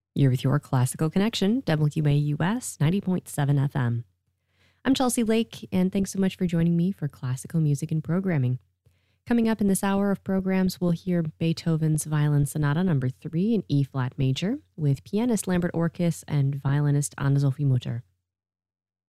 You're with your Classical Connection, WAUS 90.7 FM. I'm Chelsea Lake, and thanks so much for joining me for classical music and programming. Coming up in this hour of programs, we'll hear Beethoven's Violin Sonata No. 3 in E-flat major with pianist Lambert Orkis and violinist Anna-Sophie Mutter.